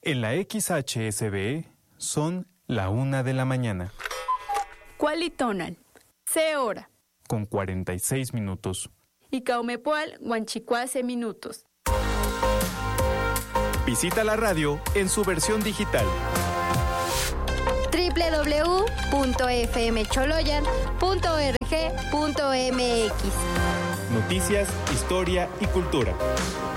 En la XHSB son la 1 de la mañana. Cualitonal, C hora. Con 46 minutos. Y Caumepoal, Huanchicuase minutos. Visita la radio en su versión digital. www.fmcholoyan.org.mx. Noticias, historia y cultura.